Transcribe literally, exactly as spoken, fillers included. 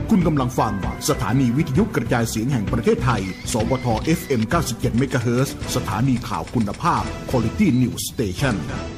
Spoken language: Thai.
คุณกำลังฟังสถานีวิทยุกระจายเสียงแห่งประเทศไทยสวท เอฟ เอ็ม เก้าสิบเจ็ด เมกะเฮิรตซ์ สถานีข่าวคุณภาพ Quality News Station